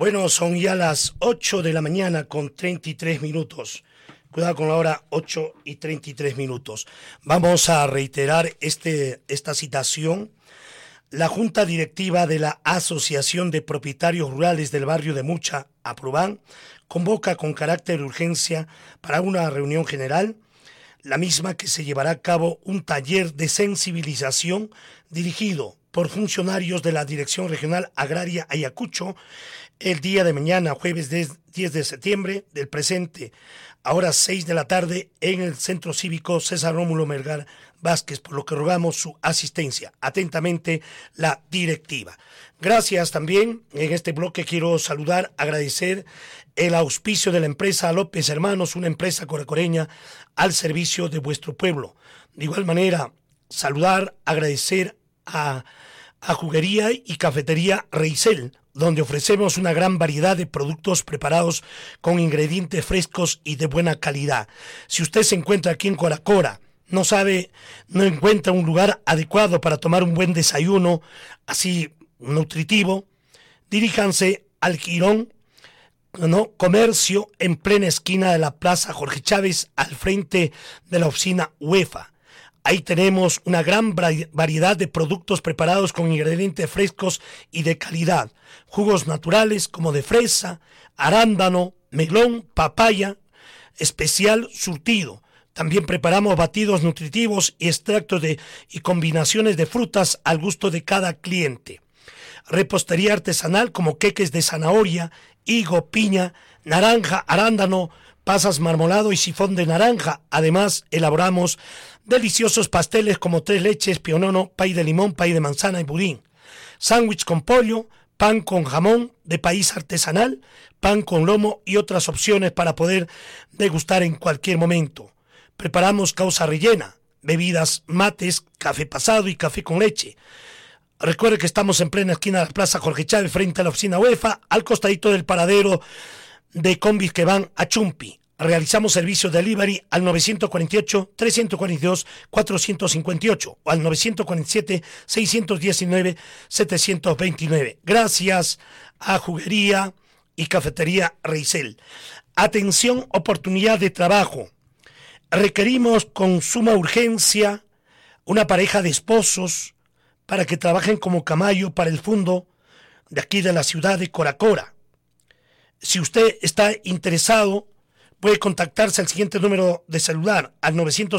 Bueno, son ya las 8 de la mañana con 33 minutos. Cuidado con la hora, 8:33. Vamos a reiterar esta citación. La Junta Directiva de la Asociación de Propietarios Rurales del Barrio de Mucha, Aprobán, convoca con carácter de urgencia para una reunión general, la misma que se llevará a cabo un taller de sensibilización dirigido por funcionarios de la Dirección Regional Agraria Ayacucho el día de mañana, jueves 10 de septiembre del presente, a horas 6 de la tarde, en el Centro Cívico César Rómulo Melgar Vázquez, por lo que rogamos su asistencia. Atentamente, la directiva. Gracias también. En este bloque quiero saludar, agradecer el auspicio de la empresa López Hermanos, una empresa coracoreña al servicio de vuestro pueblo. De igual manera, saludar, agradecer a Juguería y Cafetería Reisel, donde ofrecemos una gran variedad de productos preparados con ingredientes frescos y de buena calidad. Si usted se encuentra aquí en Coracora, no encuentra un lugar adecuado para tomar un buen desayuno, así nutritivo, diríjanse al Quirón, Comercio, en plena esquina de la Plaza Jorge Chávez, al frente de la oficina UEFA. Ahí tenemos una gran variedad de productos preparados con ingredientes frescos y de calidad. Jugos naturales como de fresa, arándano, melón, papaya, especial surtido. También preparamos batidos nutritivos y extractos y combinaciones de frutas al gusto de cada cliente. Repostería artesanal como queques de zanahoria, higo, piña, naranja, arándano, pasas marmolado y sifón de naranja. Además, elaboramos deliciosos pasteles como tres leches, pionono, pay de limón, pay de manzana y budín. Sándwich con pollo, pan con jamón de país artesanal, pan con lomo y otras opciones para poder degustar en cualquier momento. Preparamos causa rellena, bebidas, mates, café pasado y café con leche. Recuerde que estamos en plena esquina de la Plaza Jorge Chávez, frente a la oficina UEFA, al costadito del paradero de combis que van a Chumpi. Realizamos servicio delivery al 948-342-458 o al 947-619-729. Gracias a Juguería y Cafetería Reisel. Atención, oportunidad de trabajo. Requerimos con suma urgencia una pareja de esposos para que trabajen como camayo para el fondo de aquí de la ciudad de Coracora. Si usted está interesado, puede contactarse al siguiente número de celular, al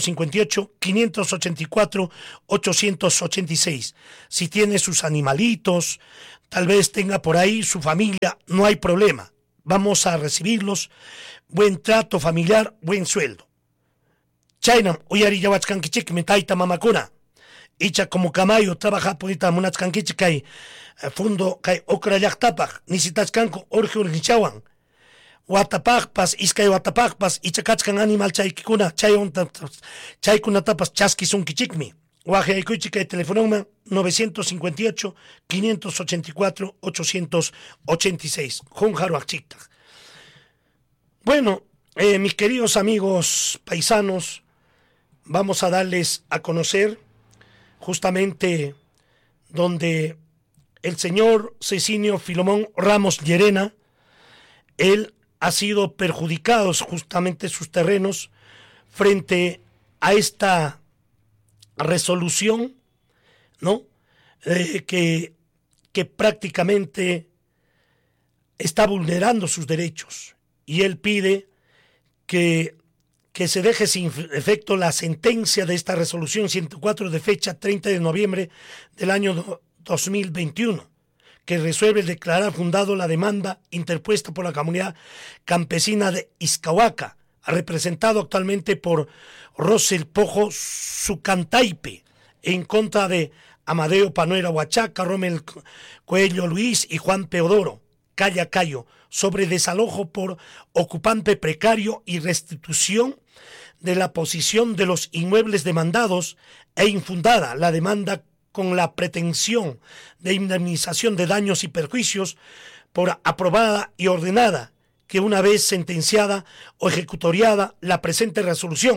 954-584-886. Si tiene sus animalitos, tal vez tenga por ahí su familia, no hay problema. Vamos a recibirlos. Buen trato familiar, buen sueldo. Chaynam, uyari yawachkankichik, metaita mamakuna. Icha como camayo, trabaja por munachkankichik kay fundo kay okra llaqtapaq, nisitachkanku urgi urgichawan. Watapaqpas, iskay watapaqpas, ichakachkan animal chaykikuna, chaykunatapas chaskisunkichikmi. Wajiaykuychik kay telefonoma 958-584-886. Junjaro achikta. Bueno, mis queridos amigos paisanos, vamos a darles a conocer justamente donde el señor Cecinio Filomón Ramos Llerena, él ha sido perjudicado justamente sus terrenos frente a esta resolución, ¿no? Que prácticamente está vulnerando sus derechos, y él pide que se deje sin efecto la sentencia de esta resolución 104 de fecha 30 de noviembre del año 2021, que resuelve declarar fundado la demanda interpuesta por la comunidad campesina de Izcahuaca, representado actualmente por Rosel Pojo Sucantaipe, en contra de Amadeo Panuera Huachaca, Romel Coelho Luis y Juan Peodoro Cayo, sobre desalojo por ocupante precario y restitución de la posición de los inmuebles demandados, e infundada la demanda con la pretensión de indemnización de daños y perjuicios por aprobada y ordenada, que una vez sentenciada o ejecutoriada la presente resolución,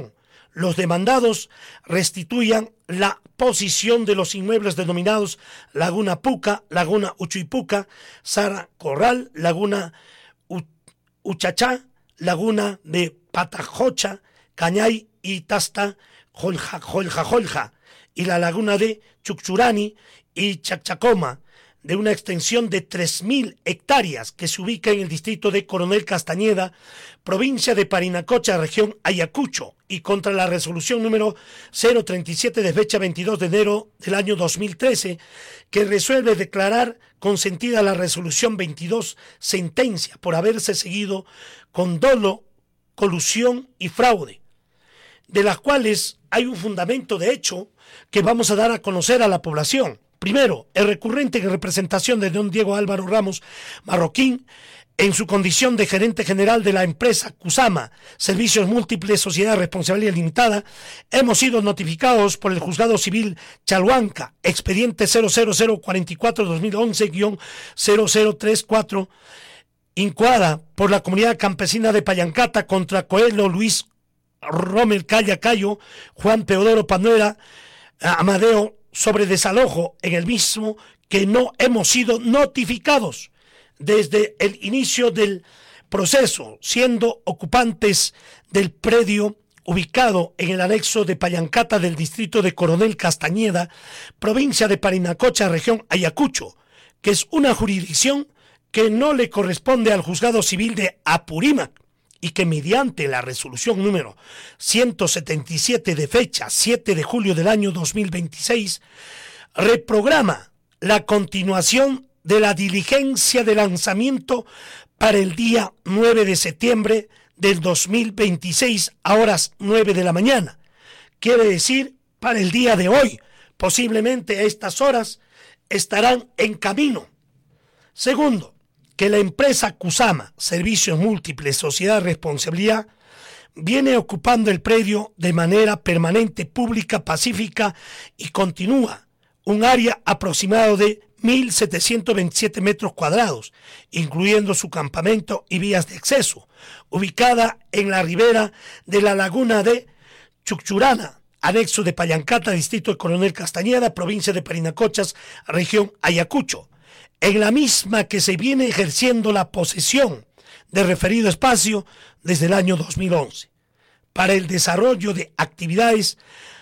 los demandados restituyan la posición de los inmuebles denominados Laguna Puca, Laguna Uchuipuca, Sara Corral, Laguna Uchachá, Laguna de Patajocha, Cañay y Tasta, Jolja, y la laguna de Chucchurani y Chacchacoma, de una extensión de 3.000 hectáreas que se ubica en el distrito de Coronel Castañeda, provincia de Parinacocha, región Ayacucho, y contra la resolución número 037 de fecha 22 de enero del año 2013, que resuelve declarar consentida la resolución 22 sentencia por haberse seguido con dolo, colusión y fraude, de las cuales hay un fundamento de hecho que vamos a dar a conocer a la población. Primero, el recurrente en representación de don Diego Álvaro Ramos Marroquín, en su condición de gerente general de la empresa Cusama, Servicios Múltiples, Sociedad de Responsabilidad Limitada, hemos sido notificados por el Juzgado Civil Chalhuanca, expediente 00044-2011-0034, incoada por la comunidad campesina de Pallancata contra Coelho Luis Rommel Calla Cayo, Juan Teodoro Panuera, Amadeo, sobre desalojo en el mismo, que no hemos sido notificados desde el inicio del proceso, siendo ocupantes del predio ubicado en el anexo de Pallancata del distrito de Coronel Castañeda, provincia de Parinacocha, región Ayacucho, que es una jurisdicción que no le corresponde al Juzgado Civil de Apurímac, y que mediante la resolución número 177 de fecha 7 de julio del año 2026 reprograma la continuación de la diligencia de lanzamiento para el día 9 de septiembre del 2026 a horas 9 de la mañana. Quiere decir, para el día de hoy, posiblemente a estas horas estarán en camino. Segundo, que la empresa Cusama, Servicios Múltiples, Sociedad de Responsabilidad, viene ocupando el predio de manera permanente, pública, pacífica y continúa, un área aproximado de 1.727 metros cuadrados, incluyendo su campamento y vías de acceso, ubicada en la ribera de la laguna de Chucchurana, anexo de Pallancata, distrito de Coronel Castañeda, provincia de Parinacochas, región Ayacucho, en la misma que se viene ejerciendo la posesión de referido espacio desde el año 2011, para el desarrollo de actividades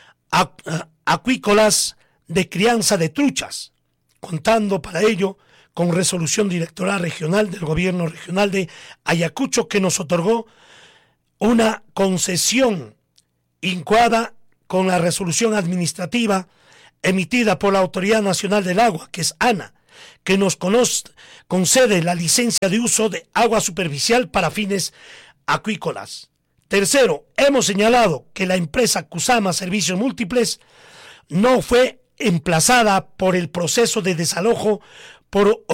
acuícolas de crianza de truchas, contando para ello con resolución directoral regional del gobierno regional de Ayacucho, que nos otorgó una concesión incoada con la resolución administrativa emitida por la Autoridad Nacional del Agua, que es ANA, que nos concede la licencia de uso de agua superficial para fines acuícolas. Tercero, hemos señalado que la empresa Cusama Servicios Múltiples no fue emplazada por el proceso de desalojo por